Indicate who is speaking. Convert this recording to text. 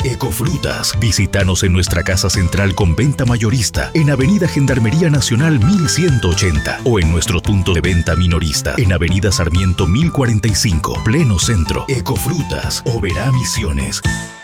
Speaker 1: Ecofrutas. Visítanos en nuestra casa central con venta mayorista en Avenida Gendarmería Nacional 1180 o en nuestro punto de venta minorista en Avenida Sarmiento 1045, pleno centro. Ecofrutas, Oberá Misiones.